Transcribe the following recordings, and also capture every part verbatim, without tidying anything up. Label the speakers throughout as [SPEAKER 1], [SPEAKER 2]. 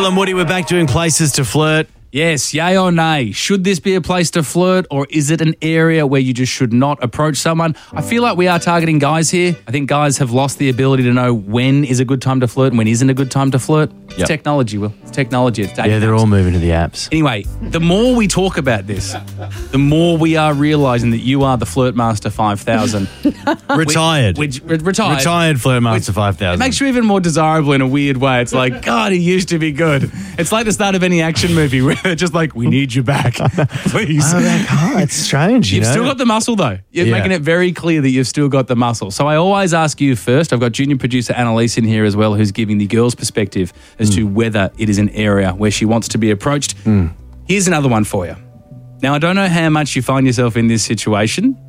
[SPEAKER 1] and Woody, we're back doing places to flirt.
[SPEAKER 2] Yes, yay or nay. Should this be a place to flirt, or is it an area where you just should not approach someone? I feel like we are targeting guys here. I think guys have lost the ability to know when is a good time to flirt and when isn't a good time to flirt. It's
[SPEAKER 1] Yep.
[SPEAKER 2] technology, Will. It's technology. It's dating
[SPEAKER 1] Yeah, they're
[SPEAKER 2] apps.
[SPEAKER 1] all moving to the apps.
[SPEAKER 2] Anyway, the more we talk about this, the more we are realising that you are the Flirt Master five thousand.
[SPEAKER 1] Retired.
[SPEAKER 2] Which, which, retired.
[SPEAKER 1] Retired Flirt Master five thousand.
[SPEAKER 2] It makes you even more desirable in a weird way. It's like, God, he used to be good. It's like the start of any action movie where they're just like, we need you back, please.
[SPEAKER 1] Oh, that- oh, it's strange, you
[SPEAKER 2] You've
[SPEAKER 1] know?
[SPEAKER 2] still got the muscle, though. You're
[SPEAKER 1] Yeah.
[SPEAKER 2] making it very clear that you've still got the muscle. So I always ask you first. I've got junior producer Annalise in here as well, who's giving the girl's perspective as
[SPEAKER 1] Mm.
[SPEAKER 2] to whether it is an area where she wants to be approached.
[SPEAKER 1] Mm.
[SPEAKER 2] Here's another one for you. Now, I don't know how much you find yourself in this situation.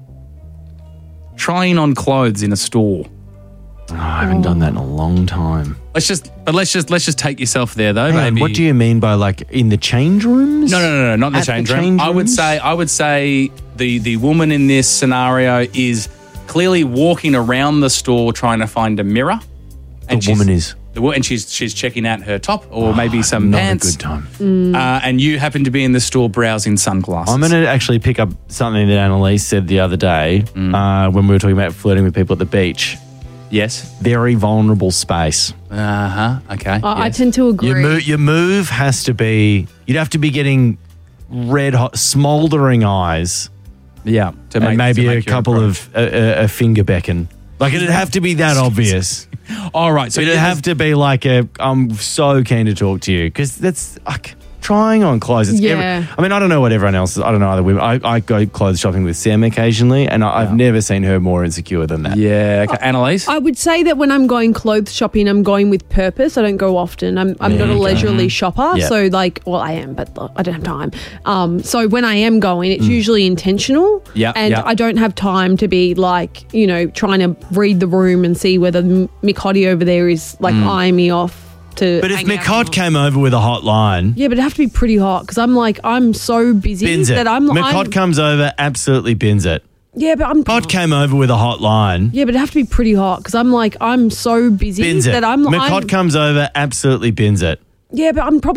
[SPEAKER 2] Trying on clothes in a store.
[SPEAKER 1] Oh, I haven't done that in a long time.
[SPEAKER 2] Let's just, but let's just, let's just take yourself there, though.
[SPEAKER 1] Hang on,
[SPEAKER 2] maybe.
[SPEAKER 1] what do you mean by like in the change rooms?
[SPEAKER 2] No, no, no, no, not in the
[SPEAKER 1] At the
[SPEAKER 2] change room.
[SPEAKER 1] change
[SPEAKER 2] I would
[SPEAKER 1] rooms?
[SPEAKER 2] say, I would say the the woman in this scenario is clearly walking around the store trying to find a mirror.
[SPEAKER 1] The
[SPEAKER 2] she's-
[SPEAKER 1] woman is.
[SPEAKER 2] the wo- and she's she's checking out her top or maybe some
[SPEAKER 1] Not
[SPEAKER 2] pants.
[SPEAKER 1] a good time.
[SPEAKER 2] Uh, and you happen to be in the store browsing sunglasses.
[SPEAKER 1] I'm going to actually pick up something that Annalise said the other day uh, when we were talking about flirting with people at the beach.
[SPEAKER 2] Yes.
[SPEAKER 1] Very vulnerable space.
[SPEAKER 2] Uh huh. Okay.
[SPEAKER 3] I, I
[SPEAKER 2] yes.
[SPEAKER 3] tend to agree.
[SPEAKER 1] Your, mo- your move has to be, you'd have to be getting red hot, smouldering eyes
[SPEAKER 2] Yeah. To
[SPEAKER 1] and maybe
[SPEAKER 2] to
[SPEAKER 1] a
[SPEAKER 2] make your
[SPEAKER 1] couple
[SPEAKER 2] approach.
[SPEAKER 1] of, a, a, a finger beckon. Like it'd have to be that obvious.
[SPEAKER 2] All right. So
[SPEAKER 1] It'd
[SPEAKER 2] you
[SPEAKER 1] have to be like a, I'm so keen to talk to you because that's like trying on clothes. It's every-
[SPEAKER 3] Yeah.
[SPEAKER 1] I mean, I don't know what everyone else is. I don't know other women. I, I go clothes shopping with Sam occasionally and I, I've never seen her more insecure than that.
[SPEAKER 2] Yeah. Okay. Annalise.
[SPEAKER 3] I would say that when I'm going clothes shopping, I'm going with purpose. I don't go often. I'm, I'm
[SPEAKER 1] There
[SPEAKER 3] not a
[SPEAKER 1] you go.
[SPEAKER 3] leisurely shopper.
[SPEAKER 1] Yeah.
[SPEAKER 3] So, like, well, I am, but I don't have time. Um, so, when I am going, it's usually intentional.
[SPEAKER 2] Yeah,
[SPEAKER 3] And
[SPEAKER 2] yeah.
[SPEAKER 3] I don't have time to be, like, you know, trying to read the room and see whether M- Mick Hottie over there is, like, eyeing me off to.
[SPEAKER 1] But if
[SPEAKER 3] hang out
[SPEAKER 1] McCott
[SPEAKER 3] with.
[SPEAKER 1] came over with a hot line,
[SPEAKER 3] Yeah, but it'd have to be pretty hot because I'm, like, I'm so busy
[SPEAKER 1] bins it.
[SPEAKER 3] that I'm.
[SPEAKER 1] McCott
[SPEAKER 3] I'm
[SPEAKER 1] comes over, absolutely bins it.
[SPEAKER 3] yeah, but I'm.
[SPEAKER 1] Pod came over with a hot line,
[SPEAKER 3] Yeah, but it'd have to be pretty hot because I'm, like, I'm so busy
[SPEAKER 1] bins it.
[SPEAKER 3] that I'm.
[SPEAKER 1] McCott
[SPEAKER 3] I'm
[SPEAKER 1] comes over, absolutely bins it.
[SPEAKER 3] yeah, but I'm probably.